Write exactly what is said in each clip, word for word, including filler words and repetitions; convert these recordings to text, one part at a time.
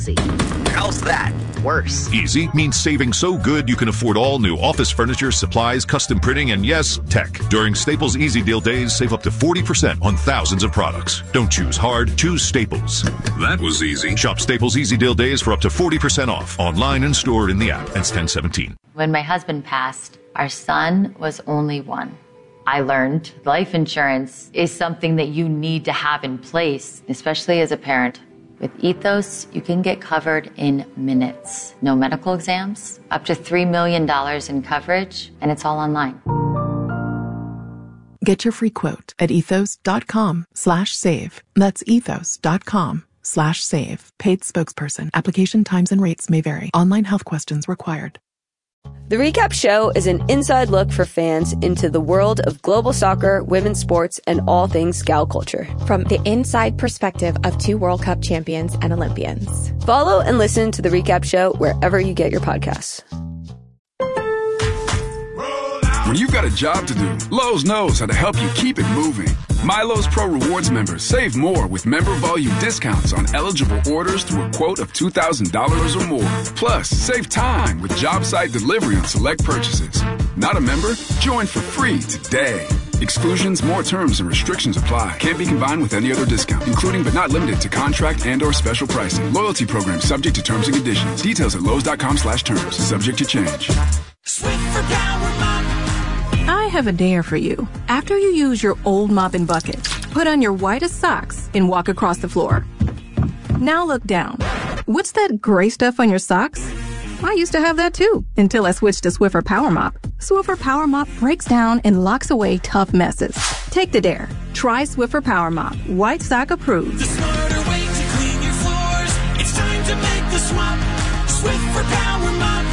How's that? Worse. Easy means saving so good you can afford all new office furniture, supplies, custom printing, and yes, tech. During Staples Easy Deal Days, save up to forty percent on thousands of products. Don't choose hard, choose Staples. That was easy. Shop Staples Easy Deal Days for up to forty percent off, online and stored in the app. That's ten seventeen. When my husband passed, our son was only one. I learned life insurance is something that you need to have in place, especially as a parent. With Ethos, you can get covered in minutes. No medical exams, up to three million dollars in coverage, and it's all online. Get your free quote at ethos.com slash save. That's ethos.com slash save. Paid spokesperson. Application times and rates may vary. Online health questions required. The Recap Show is an inside look for fans into the world of global soccer, women's sports, and all things gal culture. From the inside perspective of two World Cup champions and Olympians. Follow and listen to The Recap Show wherever you get your podcasts. When you've got a job to do, Lowe's knows how to help you keep it moving. MyLowe's Pro Rewards members save more with member volume discounts on eligible orders through a quote of two thousand dollars or more. Plus, save time with job site delivery on select purchases. Not a member? Join for free today. Exclusions, more terms, and restrictions apply. Can't be combined with any other discount, including but not limited to contract and or special pricing. Loyalty program subject to terms and conditions. Details at Lowe's.com slash terms. Subject to change. Sweep for Power Mop. I have a dare for you. After you use your old mop and bucket, put on your whitest socks and walk across the floor. Now look down. What's that gray stuff on your socks? I used to have that too, until I switched to Swiffer Power Mop. Swiffer Power Mop breaks down and locks away tough messes. Take the dare. Try Swiffer Power Mop. White sock approved. The smarter way to clean your floors. It's time to make the swap. Swiffer Power Mop.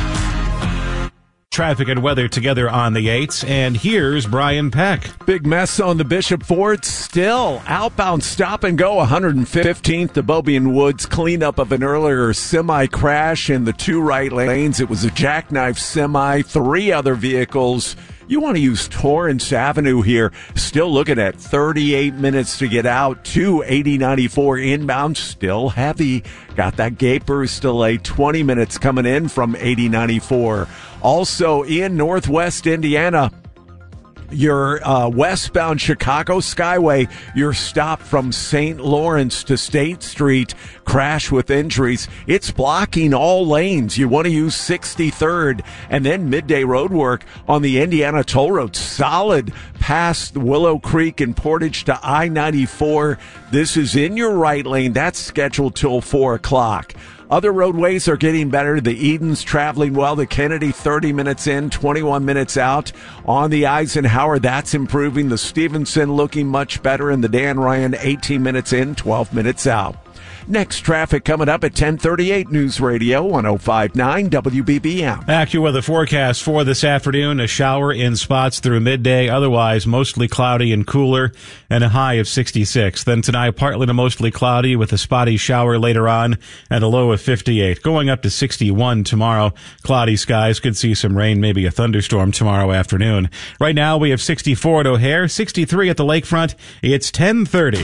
Traffic and weather together on the eights, and here's Brian Peck. Big mess on the Bishop Ford still. Outbound stop and go one hundred fifteenth to Bobian Woods. Cleanup of an earlier semi crash in the two right lanes. It was a jackknife semi, three other vehicles. You want to use Torrance Avenue here. Still looking at thirty-eight minutes to get out to eighty ninety-four inbound. Still heavy. Got that Gapers delay. twenty minutes coming in from eighty ninety-four. Also in Northwest Indiana, your uh, westbound Chicago Skyway, your stop from Saint Lawrence to State Street, crash with injuries. It's blocking all lanes. You want to use sixty-third. And then midday road work on the Indiana Toll Road. Solid past Willow Creek and Portage to I ninety-four. This is in your right lane. That's scheduled till four o'clock. Other roadways are getting better. The Eden's traveling well. The Kennedy thirty minutes in, twenty-one minutes out. On the Eisenhower, that's improving. The Stevenson looking much better. And the Dan Ryan eighteen minutes in, twelve minutes out. Next traffic coming up at ten thirty-eight News Radio one oh five point nine W B B M. AccuWeather forecast for this afternoon, a shower in spots through midday, otherwise mostly cloudy and cooler, and a high of sixty-six. Then tonight, partly to mostly cloudy with a spotty shower later on and a low of fifty-eight. Going up to sixty-one tomorrow. Cloudy skies, could see some rain, maybe a thunderstorm tomorrow afternoon. Right now, we have sixty-four at O'Hare, sixty-three at the lakefront. It's ten thirty.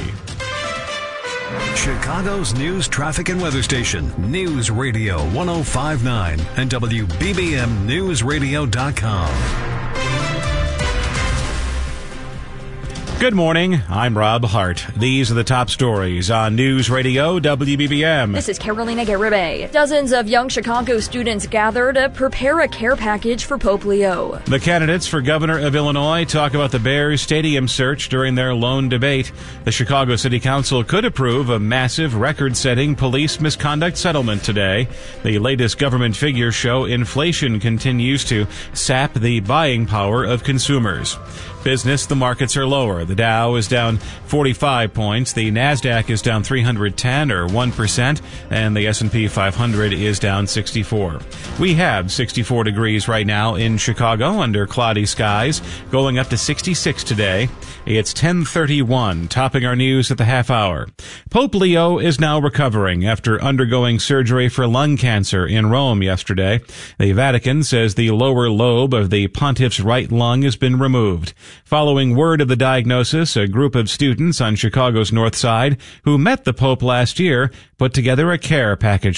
Chicago's news, traffic, and weather station, News Radio one oh five point nine and W B B M News Radio dot com. Good morning. I'm Rob Hart. These are the top stories on News Radio W B B M. This is Carolina Garibay. Dozens of young Chicago students gather to prepare a care package for Pope Leo. The candidates for governor of Illinois talk about the Bears stadium search during their lone debate. The Chicago City Council could approve a massive record-setting police misconduct settlement today. The latest government figures show inflation continues to sap the buying power of consumers. Business, the markets are lower. The Dow is down forty-five points. The Nasdaq is down three hundred ten or one percent, and the S and P five hundred is down sixty-four. We have sixty-four degrees right now in Chicago under cloudy skies, going up to sixty-six today. It's ten thirty-one, topping our news at the half hour. Pope Leo is now recovering after undergoing surgery for lung cancer in Rome yesterday. The Vatican says the lower lobe of the pontiff's right lung has been removed. Following word of the diagnosis, a group of students on Chicago's North Side who met the Pope last year put together a care package